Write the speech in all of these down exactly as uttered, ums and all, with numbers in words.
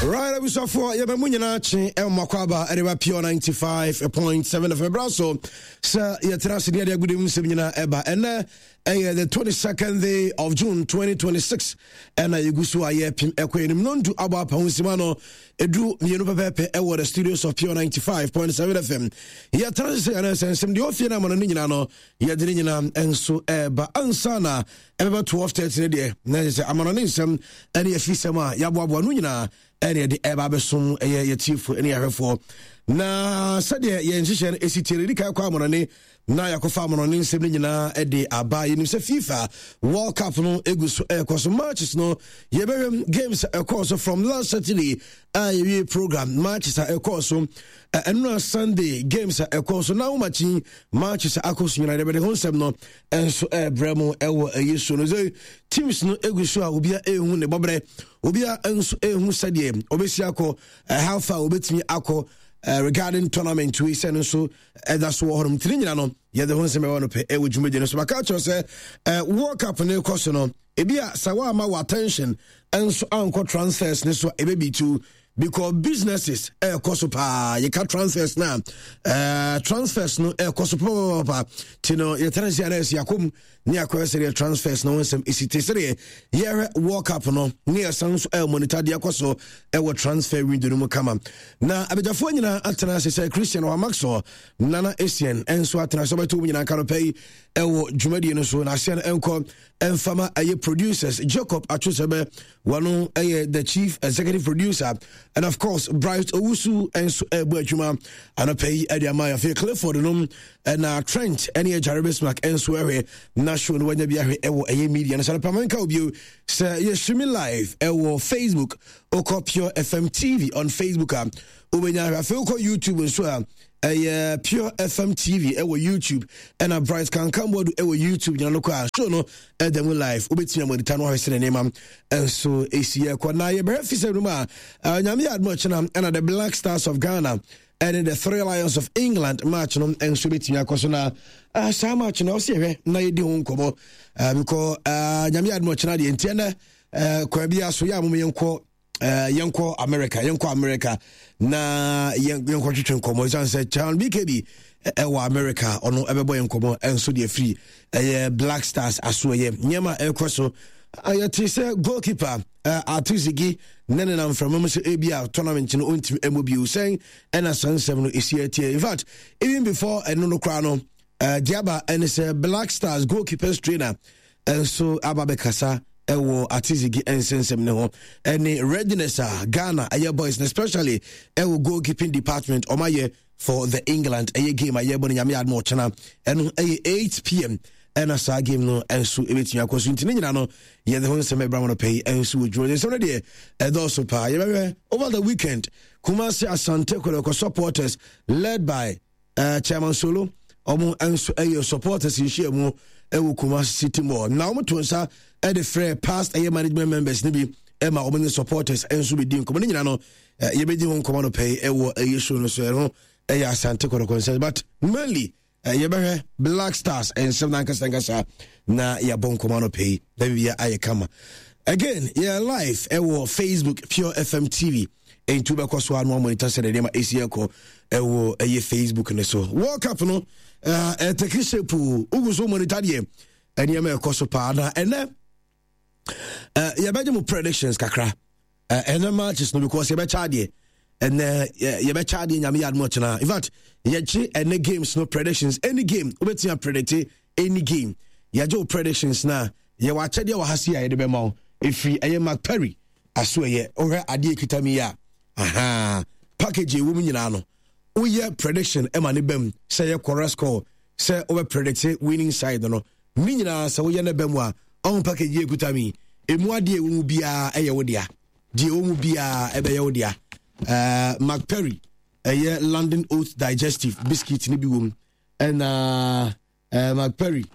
Right, we saw for ya bemunyina chi e makwaba ereba pure ninety-five point seven F M braso sir ya trase dia dia gudum semnyina eba ene eh the twenty-second day of June twenty twenty-six ena yegusu aye pim ekwenim nondu aba pa husima no edu mienu pepepe e wo the studios of pure ninety-five point seven F M ya trase ana sensem de ofie na mono nyina no ya de nyina enso eba ansana eba twelve thirty de na se amano nsem ene ya fisema ya boabo no nyina ene de eba besom eye yetifo ene yahwefo na sade ye nhihye no esitire dika kwa amone na yakofa amone nsem nyina e de aba yenim se FIFA World Cup no eguso ekoso matches no yebewem games ekoso from last Saturday a program matches ekoso enu Sunday games ekoso na umachi matches akoso nyina de be honsem no enso e bremo ewo ayeso no ze teams no eguso a obia ehu ne bobre obia enso ehu sade obesi akọ how far obetimi akọ Uh, regarding tournament we send so uh, that's what I'm telling you no yeah the ones me want to pay e wujuma de so maka cho say uh, World Cup ne course no e bia sawa ma wa attention and so anko transfers ne so e be too because businesses e course pa you can transfers now uh, transfers no e course pa pa tino you tell us yakom ni akwese transfers no some isite sere here World Cup no near sans e monitor de akoso e wo transfer window no kama na abejafo nyina atena se Christian wa Maxwell nana Asian enso atena so beto nyina kan pay e wo dwumadi no so na asian enko enfama aye producers Jacob Achusebe wano aye the chief executive producer and of course Bright Owusu enso e bo adwuma ana pay adiama ya Clifford no na Trent any Jarvis Mark enso ewe na show no wanya bia hwe ewo aye media na sala pamanka obi say ye streaming live ewo Facebook oko Pure F M T V on Facebook am obenya hwe afi oko YouTube so a uh, Pure F M T V ewo YouTube and a Bright can come bodu ewo YouTube na lokwa show no e dem live obetia mo ditano ha sene nema enso esie kwa na ye brefise no ma nyame admo na and the Black Stars of Ghana and the Three Lions of England match no enso betia akoso na uh, sa match na o se hwe na ye di ho nkomo uh, because uh, nyame admo na de entiana uh, kwa bia so ya mo yenko Uh, yanko America, yanko America, na yanko chichen komo. It's answer Charles B K B. Ewa America, ono ebebo yanko and so de free. Uh, Black Stars aswaye. Nyama ekoso. Ayatise goalkeeper. Uh, Atuzigi. Nene nam from Mama A B R tournament in unti emobi saying. And a son seven is here. In fact, even before I know no crano. Uh, Diaba and it's a Black Stars goalkeepers trainer. And so Ababe Kasa. Ewo atizigi ensensem ne ho any readiness Ghana aye boys especially ewo goalkeeping department omaye for the England aye game aye boni nyame admo chana eno aye eight p.m. ena sa game no enso ebetumi akoso ntine nyina no ye the honsem ebra no pay enso wodro so dey e do so pa ye be over the weekend Kumasi Asante Kotoko supporters led by uh, Chairman Solo omo enso aye supporters in share mu ewo Kumasi City Mall na omo to nsa e the free past aye management members ni bi e ma omo supporters enso be din komo nyina no ye be di won komo no pay ewo aye show no so e no aye Asante Kotoko but mainly ye be Black Stars and seven kankasa na ya bon komo no pay da bi ya aye kama again yeah live ewo Facebook Pure F M T V en tuba kwa so anu monitor se de ma esie ko ewo aye Facebook ne so World Cup no uh etekishepu uguso monitor de eni ma ekoso pa na ene uh ye beje mo predictions kakra uh ene matches no because ye be chade and uh ye be chade nyame yad mo chena in fact ye chi ene games no predictions any game obetia predict any game ye jo predictions na ye wa chade wa hase ya ye de be ma efi aye Mark Perry aso ye ohwe ade kitami ya aha package wo nyina no oye prediction e ma ne bam say ye correct score say over predict winning side no ni nyina say wo ye ne bam a on package ye kutami emu ade wo bia eye wo dia die wo bia e be ye wo dia uh Mark Perry eye London Oat Digestive biscuit ni bi wo and uh, uh Mark Perry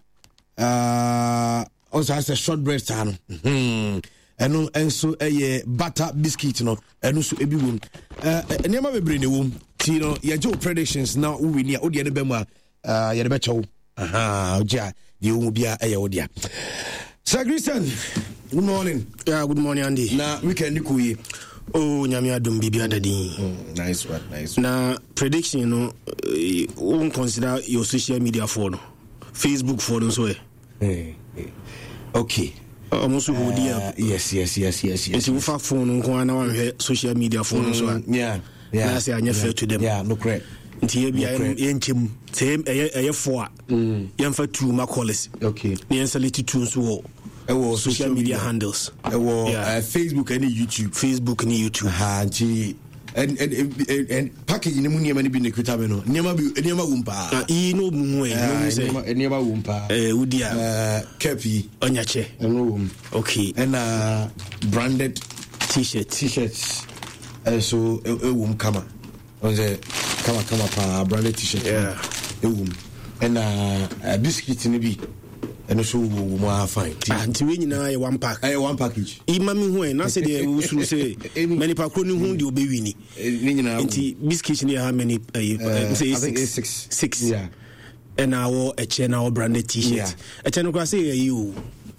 uh also has a shortbread tan mhm eno enso eye butter biscuit no eno so ebi wom eh niam bebre ne wom ti no ye jo predictions na wo wi ni o de ne bem a ye de be chew aha oja de wo bia eye wo dia Sir Christian, good morning. Yeah, good morning Andy. Na weekend ku yi Oh, nyame adom bibia dadin. Nice one, nice. Na prediction no, won't consider your social media for no. Facebook for no so. Eh. Okay. Almost uh, uh, yes, yes, yes, yes, yes. If you have phone on one social media for no so. Yeah. Yeah. I say I fair to them. Yeah, no correct. Nti bia yenchim same eye four. Mm. Yemfa two ma calls. Okay. Ni select two so. Ewo social media handles. Ewo Facebook and YouTube. Facebook and YouTube. Ha nti and and and package ni mu niam ni bi ne kwita me no. Niam bi niam wumpa. Ah e no mu e no say. Niam wumpa. Eh udia. Eh kepi onyache. No wum. Okay. And uh branded t-shirt t-shirts. Eh so e wum kama. On the kama kama pa branded t-shirt. Yeah. E wum. And uh biscuit ni bi. And so more fine. Until we know one pack. I one package. Imami when I said they will say many pakuni who do be winning. Inti biscuits near how many uh, say six. six. Six. Yeah. And our a channel branded t-shirt. Yeah. A channel say you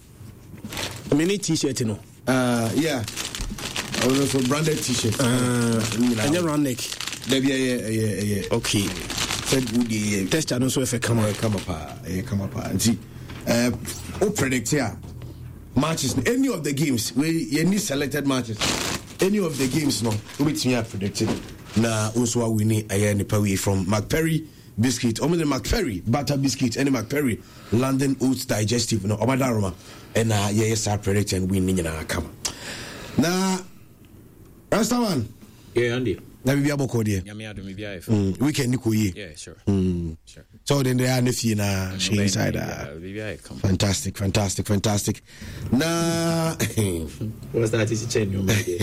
many t-shirt no. Uh yeah. I was also branded t-shirt. Uh and your round neck. Yeah yeah yeah yeah. Okay. Said would test channel so if come up come up come up and see. Uh, who predict here matches any of the games we any selected matches any of the games no which me are predicted na also we need a nipa we from McPerry biscuit only the McPerry butter biscuit any McPerry London Oats digestive no obadaroma and uh yeah yes I predict and win nyina come na Rastaman yeah Andy na bibia boko de nyame ado me bia if weekend ko yi yeah sure mm. Sure so then they are nefi na she inside uh, fantastic fantastic fantastic na what's that is change your mind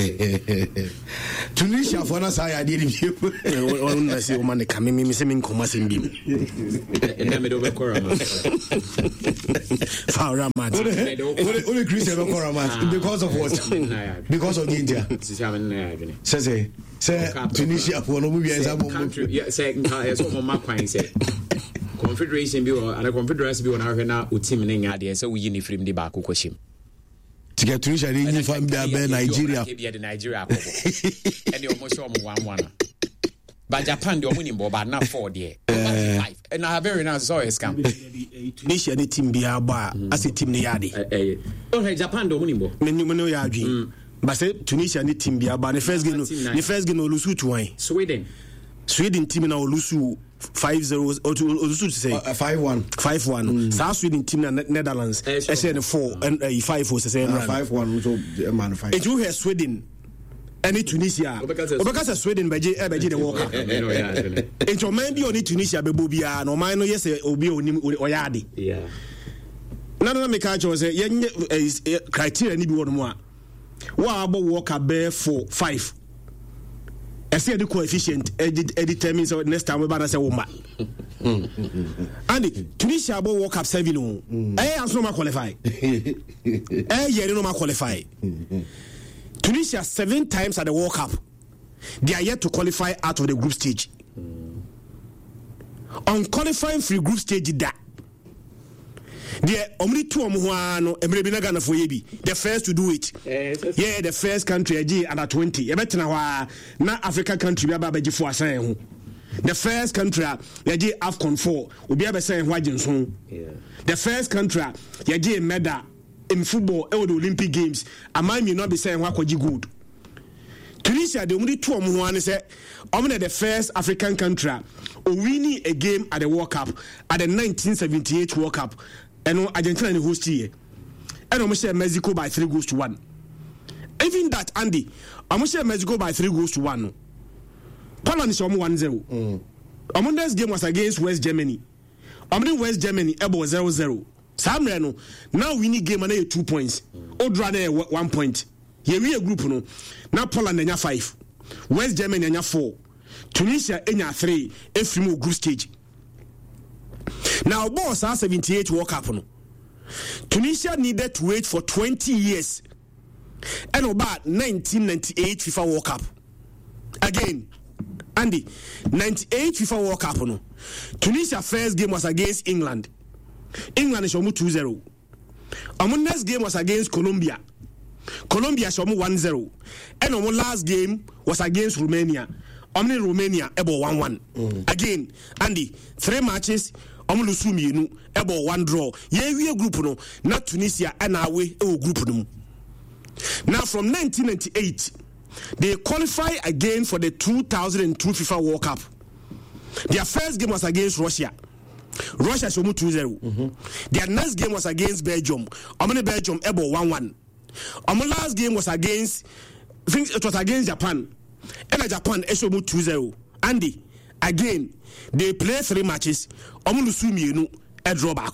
Tunisia for na say I did you on na say o man ka me me say me nkoma sem bi na me do be kora ma fa ramat only Christian be kora ma because of what because of India say say say Tunisia for no be example yeah say nka so mo makwan say confederation bi or ana confederation bi on na o team na nya de say we yi ni film de ba kokoshim to get Tunisia ni ni fam bia be Nigeria ke bia de Nigeria akobo and you almost show mo one one but Japan de omuni mbo ba na four there five and I have very nice so is scam Tunisia ni team bia ba as a team ni yade eh eh Japan de omuni mbo me me no ya adwin but say Tunisia ni team bia ba the first game the first game no lusu to one Sweden Sweden team na lusu five zero or to lusu to say uh, five one five one mm. South Sweden team na Netherlands I said four and uh, five four say uh, five one so man five it you hear Sweden any Tunisia obeka Sweden beje e beje the World Cup it your man be on Tunisia be bobia no man no yes obi oni oyade yeah na na make catch say ye criteria ni bi wo mo a wa abo World Cup be four five I say the coefficient it determines next time we ban say woman. And Tunisia abo World Cup seven no. Eh answer ma qualify. Eh yeri no ma qualify. Tunisia seven times at the World Cup. They are yet to qualify out of the group stage. On qualifying free group stage that the only two omuano emre na Ghana for yebi the first to do it yeah the first country agi under twenty e betena wa na Africa country bi aba for asan ho the first country agi AFCON four obi abesan ho agenso the first country agi medal in football e the Olympic Games among me not be saying ho akogi gold Tunisia the only two omuano say omna the first African country o winning a game at the World Cup at the nineteen seventy-eight World Cup. And Argentina in host here. And I'm share Mexico by three goals to one. Even that, Andy, I'm share Mexico by three goals to one. Poland is one zero. Um, this game was against West Germany. I'm in West Germany, able zero zero. Sam Reno. Now we need game and two points. Odrade one point. Here we a group no. Now Poland enya five. West Germany enya four. Tunisia enya three. Every more group stage. Now, boss, our seventy-eight World Cup. No. Tunisia needed to wait for twenty years. And about nineteen ninety-eight FIFA World Cup. Again, Andy, ninety-eight FIFA World Cup. No. Tunisia first game was against England. England is almost two zero. Our next game was against Colombia. Colombia show one zero. And our last game was against Romania. Omni Romania about one one. Mm. Again, Andy, three matches, Omlu Sumi, about one draw. Yeah, we a group no, not Tunisia and our way a group no. Now from nineteen ninety-eight, they qualify again for the two thousand two FIFA World Cup. Their first game was against Russia. Russia show two zero. Mm-hmm. Their next game was against Belgium. Omni Belgium about one one. Our last game was against, I think it was against Japan. And Japan show two zero. Andy, again, they play three matches. Omulu Sumi a draw back.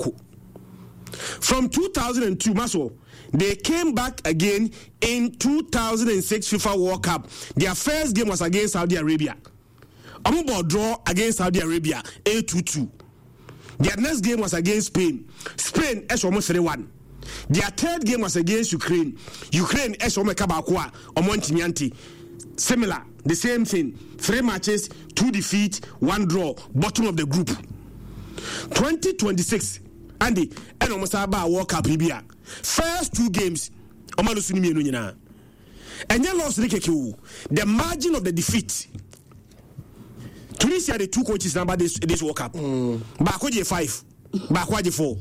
From two thousand two, Maso, they came back again in two thousand six FIFA World Cup. Their first game was against Saudi Arabia. Omubo draw against Saudi Arabia A two two. Their next game was against Spain. Spain is almost three one. Their third game was against Ukraine. Ukraine is almost Kabakwa or Montinyanti. Similar, the same thing. Three matches, two defeat, one draw. Bottom of the group. twenty twenty-six. Andy, and almost about World Cup Libya. First two games, Omalo Sunimi Nuna. And then lost the margin of the defeat. Tunisia, the two coaches number this this World Cup. Mm. Bakoje five, Bakoje four.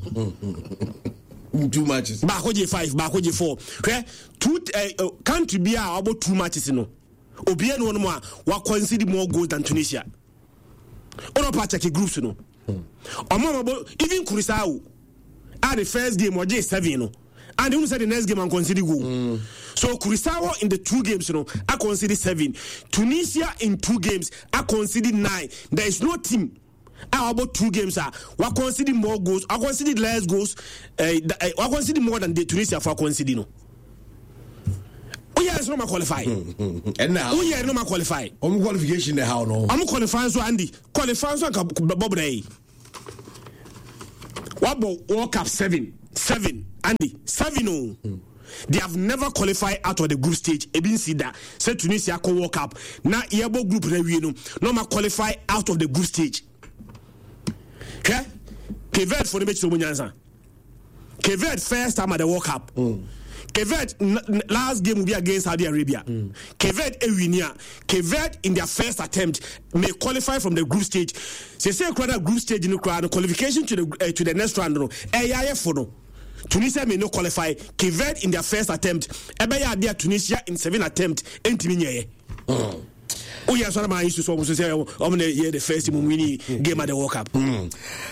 Two matches. Bakoje five, Bakoje four. Okay, two uh, country be about two matches. You know, Obia no more. What consider more goals than Tunisia. Ono pacha groups. You know, mm. even Curaçao. At the first game was just seven. You know, and they said the next game and consider goal. Mm. So Curaçao in the two games, you know, I consider seven. Tunisia in two games, I consider nine. There is no team. How about two games? I consider more goals. I consider less goals. Uh, I consider more than the Tunisia for consider. No. Oh yeah, it's not my qualify. And now, oh yeah, it's not my qualify. I'm qualification the how no. I'm qualifying so Andy. Qualifying so Bob Day. What about World Cup seven? Seven, Andy. Seven. Oh. Mm. They have never qualified out of the group stage. Ebin Sida said Tunisia can World Cup. Now Yabo group review no, no ma qualify out of the group stage. Okay? Kevet for the match to Munyanza. Kevet first time at the World Cup. Mm. Kevet n- last game will be against Saudi Arabia. Mm. Kevet Ewinia. Kevet in their first attempt may qualify from the group stage. They say crowd group stage in the crowd qualification to the uh, to the next round no. A I F for no. Tunisia may not qualify. Kevet in their first attempt. Ebeya there Tunisia in seven attempt. Entiminye. Oh. Oh yes, one of my issues almost say I'm gonna hear the first team winning game at the World Cup. Mm.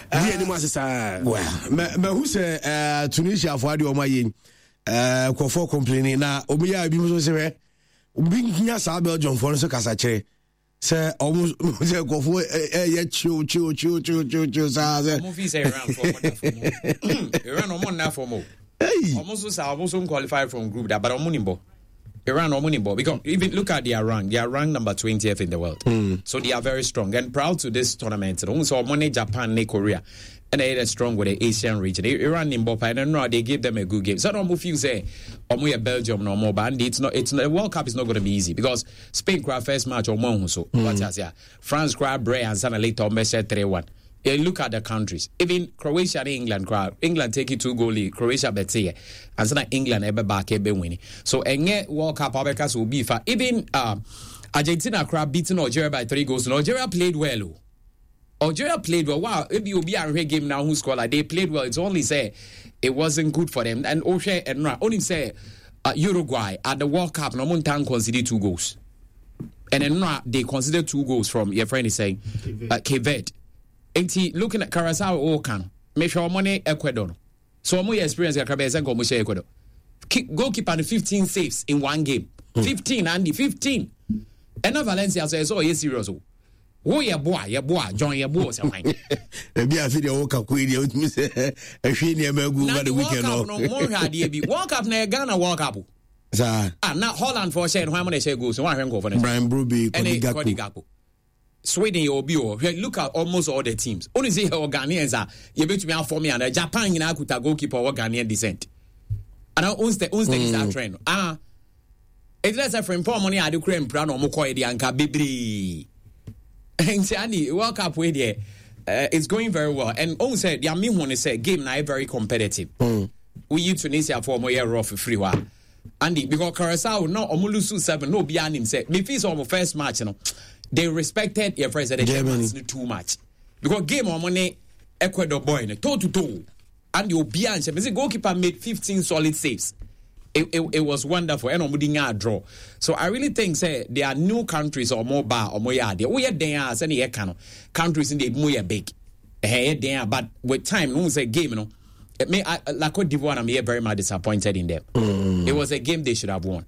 Uh, well, me, me who say uh, Tunisia for the Omayin uh for complaining na obiya bi so say obi nya sa Belgium for so kasa kire say almost say kofo eh chiu chiu chiu chiu chiu chiu sa say movie say around for more around no more na for more almost so almost qualify from group that but omunimbo Iran or Munimbo, because even look at their rank, they are ranked number twentieth in the world. Mm. So they are very strong and proud to this tournament. Also, Money, Japan, and Korea, and they are strong with the Asian region. Iran, Nimbo, I don't know, they give them a good game. So I don't know if you say, or we are Belgium no more, but it's not, it's not, the World Cup is not going to be easy because Spain crowd first match or more, so what's that? France crowd, Bray, and Sana later, Messi three one. You look at the countries. Even Croatia and England crowd. England take it two goal lead. Croatia bet here. And so England ever back ebe winning. So any World Cup Americas will be for even uh, Argentina crowd beating Algeria by three goals. And Algeria played well. Algeria played well. Wow, if you be a game now who scored like they played well. It's only say it wasn't good for them. And Oshe and Ra only say uh, Uruguay at the World Cup no one time considered two goals. And then Ra they considered two goals from your friend is saying uh, Kevet. Enti looking at Curaçao or can make sure money Ecuador. So more experience at Cabeza go Mushe Ecuador. Goalkeeper fifteen saves in one game. Mm. fifteen Andy fifteen. And now Valencia says, oh yes serious. Oh yeah boy, yeah boy, join your boy something. Maybe I feel the World Cup queen with me say a shiny American over the weekend. No more had be World Cup na Ghana World Cup. Sir. Ah now Holland for saying how many say goals so one go for Brian Broby Kodigapo. Sweden you be look at almost all the teams. Only say how Ghanaians are you bet me for me and Japan in akuta goalkeeper or Ghanaian descent. And now once the once the is our trend. Ah it let's say from money I do cream brown or moko di anka bibri. And say World Cup way there uh, it's going very well. And on said yeah me want to say game now very competitive. Mm. We use Tunisia for more rough free wa. Andy, because Curacao no omulusu seven no be anim say me feel on first match you know they respected your president Germany too much because game on money Ecuador boy toe to toe and the Obian the goalkeeper made fifteen solid saves. It, it, it was wonderful and omudinga draw. So I really think say there are new countries or more bar or more yard. We are there as any countries in the more big. Hey there, but with time, no say game, you know. It may I, like Cote d'Ivoire, I'm here very much disappointed in them. Mm. It was a game they should have won.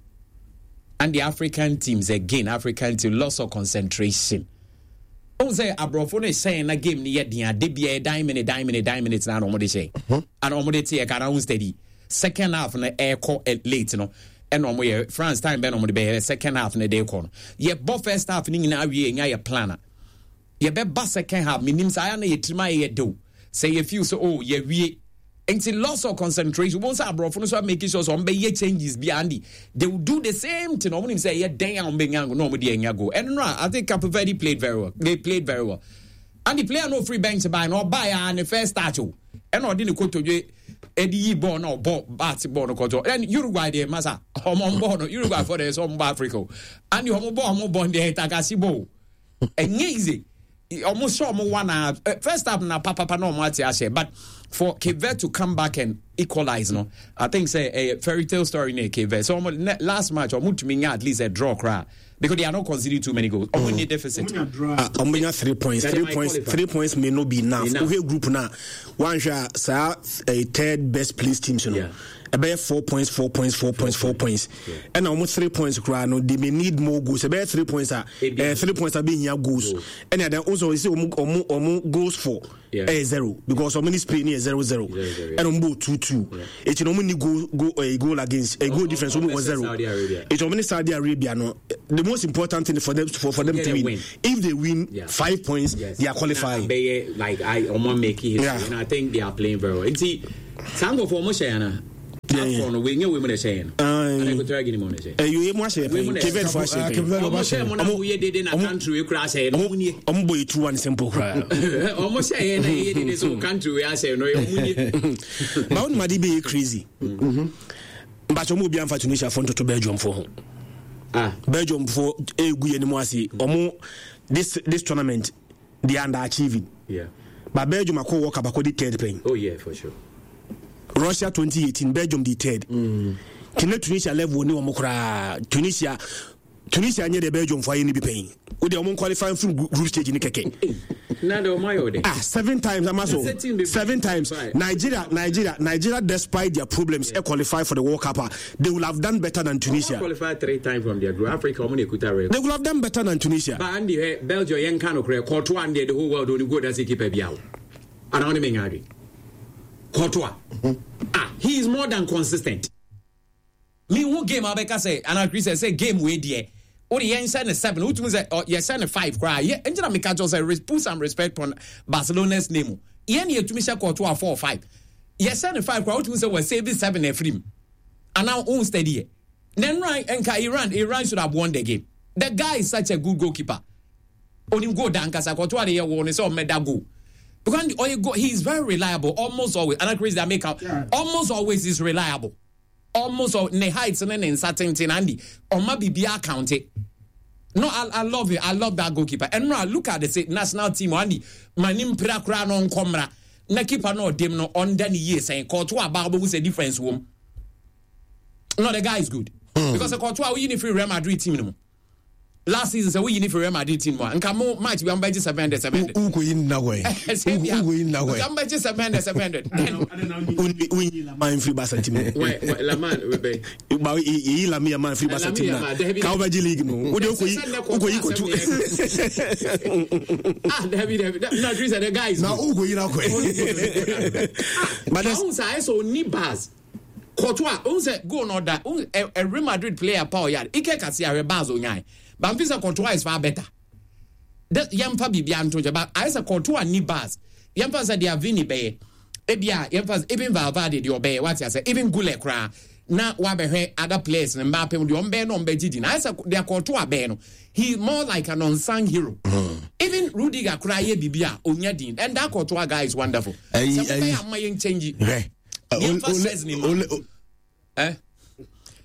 And the African teams again, African team loss of concentration. Oh, say Abrofone is saying a game near the they be a dime minute, dime minute, dime minutes now. Omode say, and Omode say a can steady. Second half in the air call late, you know, and on where France time ben on the second half in the day corner. Ye both first half in our year and your planner. Ye be bus second half, means I only try ye do. Say if you so, oh, ye we until loss of concentration. Once I brought for so making sure some be changes behind they will do the same thing. No one say, yeah, damn, being young, no, go. And I think Cape Verde played very well. They played very well. And the player no free bank to buy, no buy and the first statue. And I didn't go to you. Eddie born or bought bat born or control. And Uruguay, the massa, home on board, Uruguay for the some Africa. And you home born, born the Takasibo. And easy. Almost saw one hour. First up, na Papa Pano Mati, but for Cape Verde to come back and equalize, no, I think say a fairy tale story in Cape Verde. So last match, or Mutuminya at least a draw cry. Because they are not conceding too many goals. Only mm. deficit. Omenya uh, three points. That three points. Qualify. Three points may not be enough. enough. We have group now. One share, sir, a third best placed team. You know, yeah. About four points, four points, four points, four points, yeah. And almost three points. No, they may need more goals. About three points are uh, three points are being here goals. Goals. And then also we see omu omu omu goals for yeah. uh, zero because omu Spain is zero zero, zero, zero yeah. And omu two two. It's no many goal go a goal against a goal oh, difference. Omu was zero. It's only Saudi Arabia. No, the most important thing for them for, for them yeah, to win. win. If they win yeah. five points, yes. They are qualifying. Now, like I omu make history, yeah. And I think they are playing very well. And see, some of omu shayana. Yeah, yeah. No, we know women are saying. I could try getting money. You must say, Kevin for saying, we did in a country, you crash a omboy to one simple cry. Almost saying, in this own country, we are saying, no, Mount Madibe crazy. But you move beyond for Tunisia for to Belgium for home. Ah, Belgium for a good anymore. Or this this tournament, they are underachieving. Yeah, but Belgium are co work about the third playing. Oh, yeah, for sure. Russia twenty eighteen, Belgium the third. Mm. Tunisia level ni omokra. Tunisia, Tunisia near the Belgium for any be paying. Would they omo qualifying from group stage in Keke? Nado mayo de. Ah, seven times Amaso. Seven times. Nigeria, Nigeria, Nigeria, despite their problems, yeah. Qualify for the World Cup. They will have done better than Tunisia. Qualified three times from their group. Africa, they will have done better than Tunisia. But Andy, Belgium, young can of court one day the whole world only good as he keep a biao. I don't mean agree. Courtois. Mm-hmm. Ah, he is more than consistent. Me who game Abeka say, and I Chris say game way there. Or the yen send a seven, which means that you send a five cry. Yeah, Angela Mikajo say put some respect on Barcelona's name. Yen here to me say Courtois four or five. Yes, send a five cry, which means that we save this seven a free. And now own steady. Then right and Iran, Iran should have won the game. The guy is such a good goalkeeper. Only go down because I Courtois the year one is all made that go. Because he's very reliable, almost always. And I agree that make out yeah. Almost always is reliable. Almost all ne heights and then in certain thing Andy. Or maybe be accounted. No, I, I love it. I love that goalkeeper. And now look at the national team Andy. Manim prakra non komra. Na keeper no dem no under the year saying Courtois Barbo who's a difference room. No, the guy is good. Mm. Because the Courtois we in free Real Madrid team no. Last season, so we need for Real Madrid team one. And come on, match we am by just seven hundred, seven hundred. Who go in that way? Who go in that way? I'm by just seven hundred, seven hundred. I don't know. We need La Man free Barca team. Wait, La Man, we be. But he La Me Man free Barca team. How about the league? No. Who do you who go go to? Ah, David, David. No, Chris, the guys. Now who go in that way? But that's I saw Nibas. Courtois, who said go on that? A Real Madrid player power yard. Ike kasi a Baz onyai. But I'm thinking Courtois is far better. That Yampa be beyond to but I said Courtois ni bars. Yampa said they are Vini Bay. Ebia, Yampa, even Valverde, the obey, what I said, even Gulekra. Now, Wabe, other players, and Mbappe, the Ombe, no Bedidin. I said they are Courtois Beno. He's more like an unsung hero. Mm. Even Rudiger cry, Bibia, Onyadin, and that Courtois guy is wonderful. I am my change. Eh?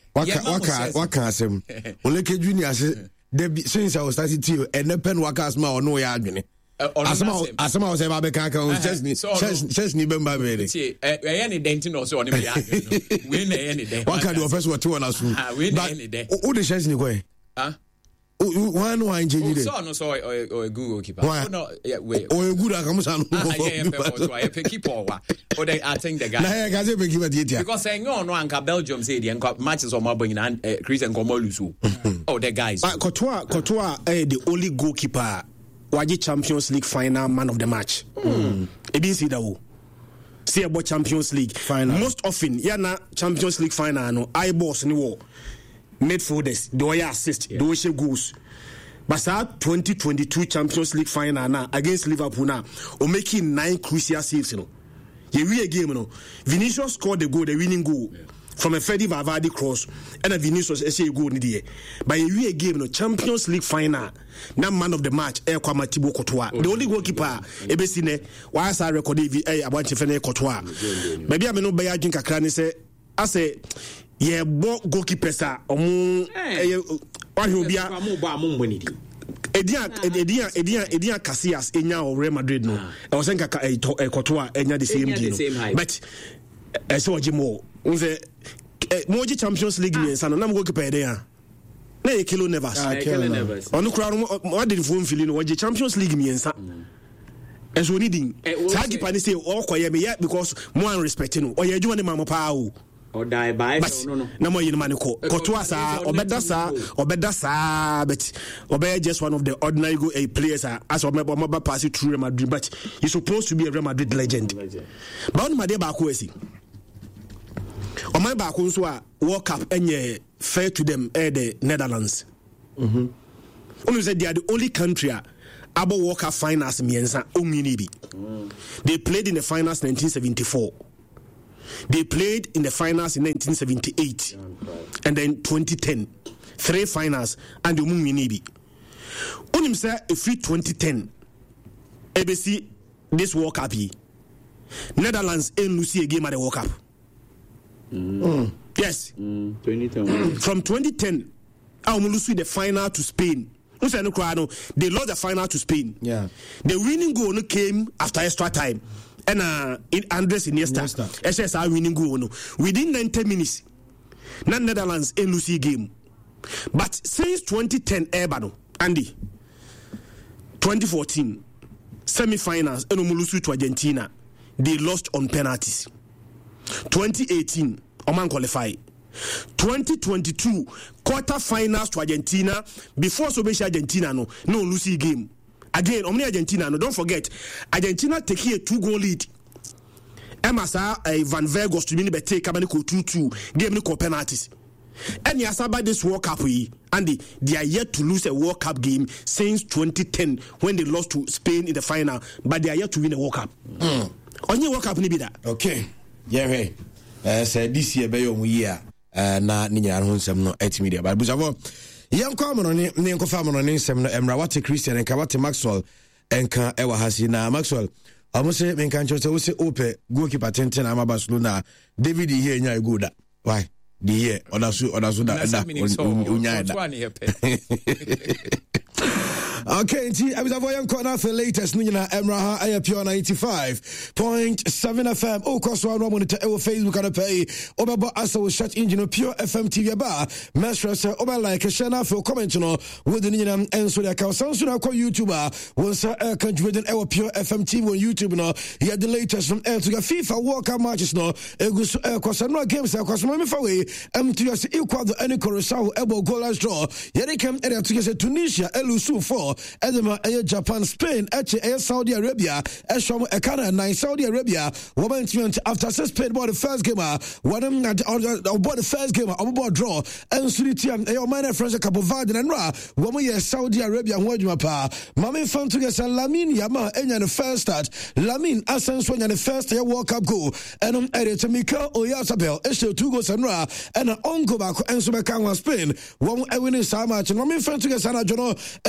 waka waka waka asem Oleke Junior say Debbie since I was starting to and the pen waka asma or no ya adwene asma asma say ba be kan kan Chesney Chesney Bemba be see eh any dentin or so on me ya we na any den waka the first what one asu but who the Chesney go ah one one change it so no so or a good keeper no yeah wait or a good akamusa no yeah yeah keeper wa or they I think the guy na ya gaze be keeper dia because say no no anka Belgium say the matches on mabo na Christian Komolusu oh the guys Courtois Courtois eh the only goalkeeper waje Champions League final man of the match mm e bin see that wo see about Champions League final most often ya na Champions League final no I boss ni wo midfielders do ya assist do she goals but that twenty twenty-two Champions League final na against Liverpool na o making nine crucial saves you know ye we game you know Vinicius scored the goal the winning goal yeah. from a Freddy Valverde cross and a Vinicius say goal ni there but ye we game you know Champions League final na man of the match e kwa Thibaut Courtois the only goalkeeper e be si ne why sa record e eh abanche fe ne Courtois maybe am no be ya dwin kakra ni say ase ye bo goalkeepers a omo eh wahwe obia mo ba mo mbonidi Edia Edia Edia Edia Casillas enya of Real Madrid no e was nka Courtois enya the same deal but e so ojimo unze mo ji Champions League ni ensa no na mo goalkeeper dey a na e Kilo Nevers onu kura no did phone feel no ji Champions League mi ensa e so ni din sa goalkeeper ni say o koye me because mo an respect no o ye adwuma ne mamo pa o or die by no no na mo yin man ko Courtois sa obeda sa obeda sa but obey just one of the ordinary go a players as obeba mo pass through Real Madrid but he's supposed to be a Real Madrid legend but on my day back esi o man back nso a World Cup enye fair to them eh the Netherlands mhm only said they are the only country abo World Cup finals miensa onwini bi they played in the finals nineteen seventy-four. They played in the finals in nineteen seventy-eight and then twenty ten. Three finals and the Muminibi. Unim say if twenty ten A B C this World Cup Netherlands ain't Lucy a game at the World Cup. Mm. Yes. Mm. twenty ten From twenty ten, I will lose the final to Spain. They lost the final to Spain. Yeah. The winning goal came after extra time. And uh, in Andres Iniesta, S S R winning goal no within ninety minutes. Na Netherlands in Lucy game, but since twenty ten, Ebano Andy, twenty fourteen semi-finals, Enomulusu to Argentina, they lost on penalties. twenty eighteen, Oman qualify. twenty twenty-two quarter-finals to Argentina before Sobeshi Argentina no no Lucy game. Again, Omni Argentina, no, don't forget, Argentina take here two goal lead. Emma sa uh, Van Vergos to mini bete Cabaniko two two game no penalties. And yasaba this World Cup we Andy, they are yet to lose a World Cup game since twenty ten when they lost to Spain in the final, but they are yet to win a World Cup. Mm. Only World Cup ni be that. Okay. Yeah, hey. Uh, so this year be your year. Uh, na ni nyara ho nsem no at media. But busavo yanko amono ni ni nko fa amono ni nsem no emra wate Christian enka wate Maxwell enka ewa hasi na Maxwell amose menka ncho se wo se ope goalkeeper tenten ama Barcelona David here nya go da why the here odasu odasu da da unya da okay, nti abizavo yanko na the latest ni na Emra ha Pure ninety-five point seven F M o koso anu monitor e Facebook and pay obebo asa wo search engine Pure F M T V ba mesra se oba like share na for comment no with ni na enso the account sanso na kwa YouTuber won sa e kan juweden e Pure F M T V on YouTube no here the latest from air to the FIFA World Cup matches no eguso e koso no games e koso me fa we em to yes equal the any Coruscant ebo goalless draw yere kam area to get Tunisia elusu four Edema Air Japan, Spain, H A Saudi Arabia, Eshom Ekana, nine Saudi Arabia, woman after Spain bought the first game, one of bought the first game, on board draw, and Sunitian, a minor friends, a couple of Varden and Ra, woman yes, Saudi Arabia, and Wajmapa, Mami found to get Lamin Yama, and the first start, Lamin Asens when the first year World Cup goal, and on edit to Mika Oyasabel, Esho two goals and Ra, and an Ongo back, and Subakan Spain, one winning Sama, and Mami found to get Sana Jono, and Uruguay.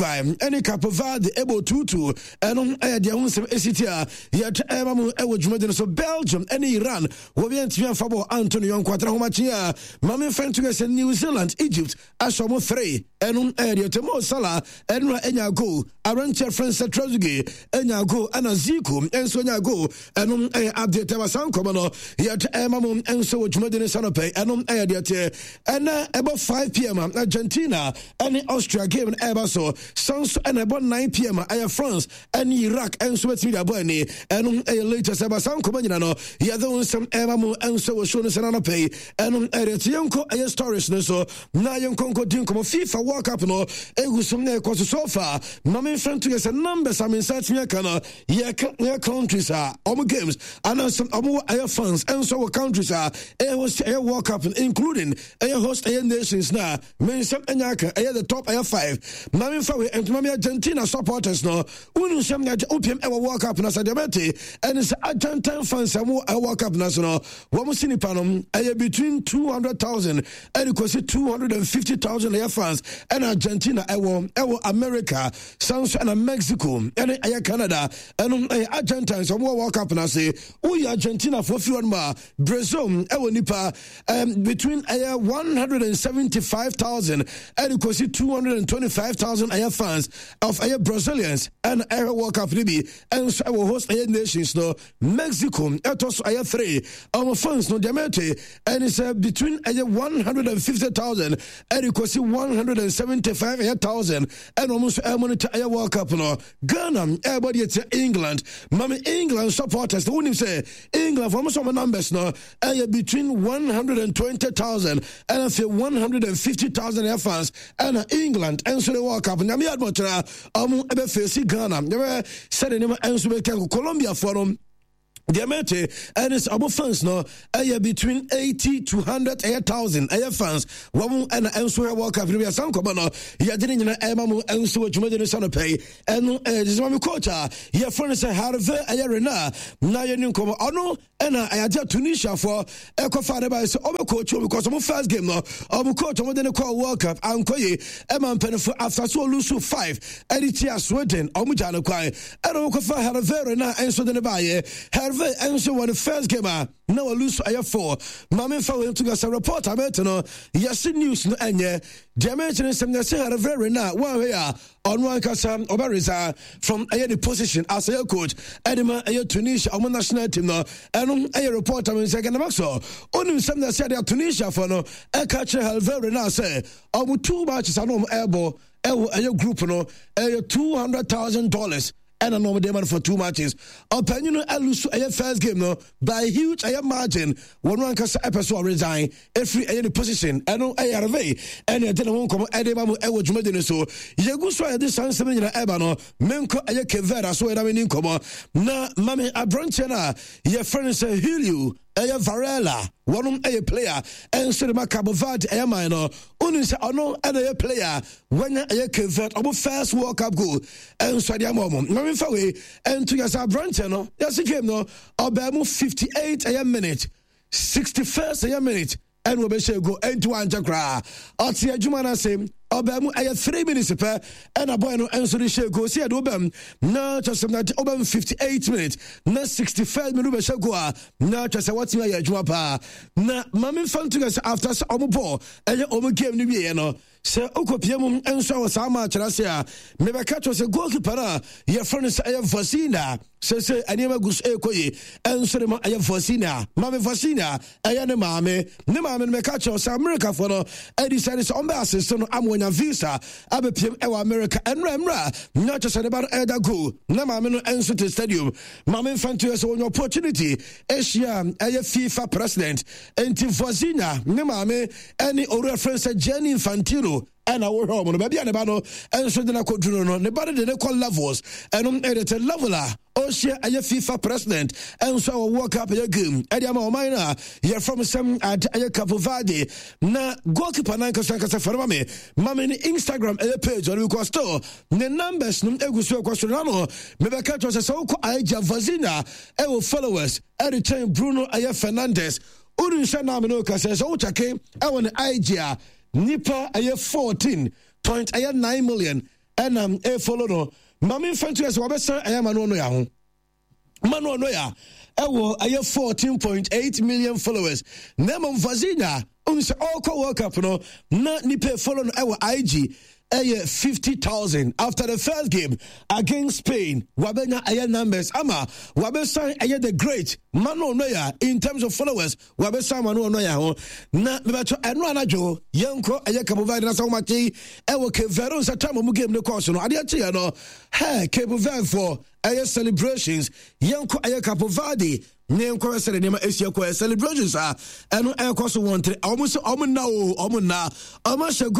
Uruguay any Cape Verde able two two and on air the own some Esitia yet Emamu Ewo Jumadin so Belgium and Iran Wobian Tian Fabo Antonio Quatra Homachia Mami Fentugas and New Zealand Egypt Ashomo three and on air the Temo Salah and Enyago Arancha France Trozugi Enyago Anaziku and Sonyago and on air update Tabasan Komano yet Emamu and so Jumadin Sanope and on air the and about five p.m. Argentina and Austria game in Ebaso Sans and about nine p.m. Aya France and Iraq and Soviet Media Boyni and a later Sebasan Comanano Yadon some Emamu and so shown us an pay and on Eretianco a stories no so Nayan Conco Dinko FIFA World Cup no Egusum Nekos so far Mami friend to us a numbers I mean such Yakana Yak countries are Omo games and some Omo Aya France and so countries are a was a World Cup including a host a nations now men some Anyaka a the top Aya five Mami Fawe and Mami Argentina supporters no Unu some that opium ever World Cup na Sadamete and it's Argentine fans a World Cup national Wamusini Panum a between two hundred thousand and it was two hundred fifty thousand Aya fans and Argentina ewo ewo America Sans and Mexico and Aya Canada and Argentines some World Cup na say we Argentina for few more Brazil ewo nipa um, between Aya one hundred seventy-five thousand and it was two hundred twenty-five thousand Aya fans of Aya Brazilians and Aya World Cup Libi and so I will host Aya nations no Mexico etos Aya three our fans no Diamante and it's uh, between Aya one hundred fifty thousand and it was one hundred seventy-five thousand and almost Aya monitor Aya World Cup no Ghana everybody at England Mama England supporters the one say England for some numbers no Aya between one hundred twenty thousand and I feel one hundred fifty thousand Aya fans and England and so the World Cup na me admotra um ebe face Ghana never said them and so Colombia forum Diamante and it's about fans no uh, between eighty to one hundred thousand uh, fans wamu and enso World Cup we san ko no ya dine nyina emamu enso adwuma de so no pay and uh, this mama coach ya friend say Harvey Ayarena na ye nin ko ono and I aja Tunisia for e ko fa by so obe coach because some first game no obe coach mo de call World Cup ankoye e man pen for after so lose five editia Sweden omu jana kwai and o ko fa Harvey na enso de ba ye Harvey and so when the first game uh, now I lose I have four Mama found to get a report I met no yes news no anye dimension some that say Harvey na one here on one kasam Obariza from a the position as a coach Edema a Tunisia on national team no and a report I mean second so only some that said that Tunisia for no a catch Harvey na say um two matches I know elbow a group no a two hundred thousand dollars and a normal demand for two matches. Open, you know, I lose a first game, no, by a huge a margin. One one cast episode resign, every any position, I know I have a and I didn't want to come at Emamu Ewo Jumadin. So, you go so this sounds seven in Ebano, Menko a Kevera, so I mean, in come na Mammy Abranchena, your friend say, Hillu. Aya Varela, one a player, and so the Cabo Verde, a minor, only say, oh no, and a player, when a convert of first World Cup goal, and so the moment, Marin Fawe, and to Yasa Branchano, yes, he came no, Obama fifty-eight a minute, sixty-first a minute, and we be go into one jakra. Otia Jumana same. Obam I three minutes per and a boy no answer the share go see at Obam now just that Obam fifty-eight minutes na sixty-five minutes be go now just what you are pa na mami fan to us after omo ball and omo game ni be no se okopiem enso was ama kyerase a me be catch us goalkeeper na your friend say Vasina se se anima gus ekoyi enso de ma ay Vasina mami Vasina ay ne mami ne mami me catch us America for no I decided so on be assist no am visa abepiem ewa America enra enra not just about elder go na mama no enso to stadium mama infanto yes on opportunity Asia eye FIFA president enti Vozina ne mama any or reference Jenny Infantino and our home no baby and bano enso de na koduro no ne bade de ne call levels and um edit leveler Oshia eye FIFA president enso our World Cup eye game e dia ma o minor here from some at eye Cape Verde na goalkeeper na kasa kasa farma me mama ni Instagram eye page on we store ne numbers no egusu kwaso na no me be catch us so ko eye Vazina e wo followers e return Bruno eye Fernandes urun sha na me no kasa so chake e won eye nipa aye fourteen point nine million ɛnam ɛfollow no mame mfɛntu ɛsɛ wɔbɛsan ɛyɛ Manuel Neuer ho Manuel Neuer ɛwɔ ɛyɛ fourteen point eight million followers na mmom Vazinha unse ɔkɔ World Cup no na nipa follow no ɛwɔ I G ɛyɛ fifty thousand after the first game against Spain. Wabenya ɛyɛ numbers ama wabesan ɛyɛ the great Manuel Neuer in terms of followers. Wabesan Manuel Neuer ho na mebacho ɛno anajo yɛnkɔ ɛyɛ Cape Verde na sawmati ɛwɔ Cape Verde nsa time mu game ne course no ade akyɛ no hey Cape Verde for ɛyɛ celebrations yɛnkɔ ɛyɛ Cape Verde Nyanko said the name of celebrations are and I also want almost almost now almost now almost